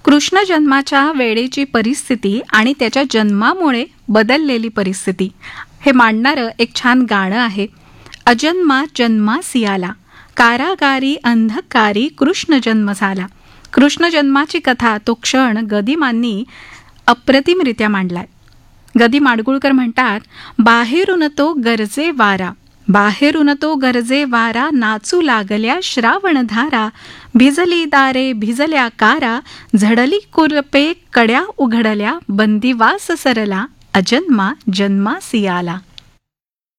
कृष्ण जन्माच्या वेळेची परिस्थिती आणि त्याच्या जन्मामुळे बदललेली परिस्थिती हे मांडणारं एक छान गाणं आहे. अजन्मा जन्मासी आला, कारागारी अंधकारी कृष्ण जन्म झाला. कृष्ण जन्माची कथा तो क्षण गदिमांनी अप्रतिमरित्या मांडलाय. गदी माडगुळकर म्हणतात, बाहेरून तो गरजे वारा, बाहेरून तो गरजे वारा, नाचू लागल्या श्रावणधारा, भिजली दारे भिजल्या कारा, झडली कुरपे कड्या उघडल्या, बंदिवास सरला, अजन्मा जन्मासी आला.